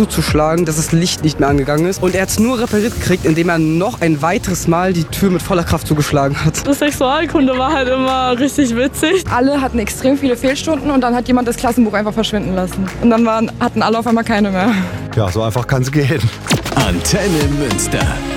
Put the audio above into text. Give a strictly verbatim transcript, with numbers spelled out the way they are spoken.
zuzuschlagen, dass das Licht nicht mehr angegangen ist. Und er hat es nur repariert gekriegt, indem er noch ein weiteres Mal die Tür mit voller Kraft zugeschlagen hat. Das Sexualkunde war halt immer richtig witzig. Alle hatten extrem viele Fehlstunden und dann hat jemand das Klassenbuch einfach verschwinden lassen. Und dann waren, hatten alle auf einmal keine mehr. Ja, so einfach kann es gehen. Antenne Münster.